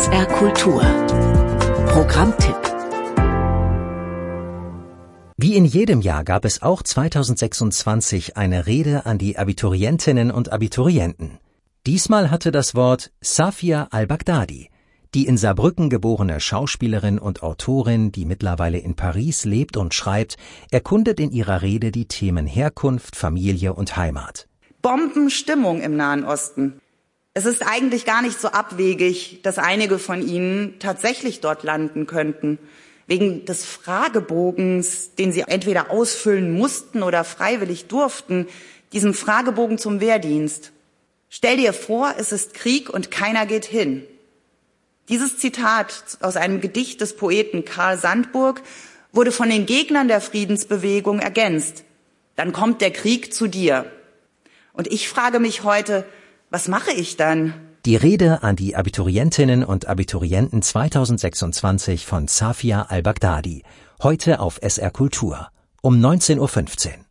SR Kultur Programmtipp. Wie in jedem Jahr gab es auch 2026 eine Rede an die Abiturientinnen und Abiturienten. Diesmal hatte das Wort Safia al-Baghdadi. Die in Saarbrücken geborene Schauspielerin und Autorin, die mittlerweile in Paris lebt und schreibt, erkundet in ihrer Rede die Themen Herkunft, Familie und Heimat. Bombenstimmung im Nahen Osten. Es ist eigentlich gar nicht so abwegig, dass einige von Ihnen tatsächlich dort landen könnten. Wegen des Fragebogens, den Sie entweder ausfüllen mussten oder freiwillig durften, diesem Fragebogen zum Wehrdienst. Stell dir vor, es ist Krieg und keiner geht hin. Dieses Zitat aus einem Gedicht des Poeten Karl Sandburg wurde von den Gegnern der Friedensbewegung ergänzt. Dann kommt der Krieg zu dir. Und ich frage mich heute, was mache ich dann? Die Rede an die Abiturientinnen und Abiturienten 2026 von Safia al-Baghdadi. Heute auf SR Kultur um 19:15 Uhr.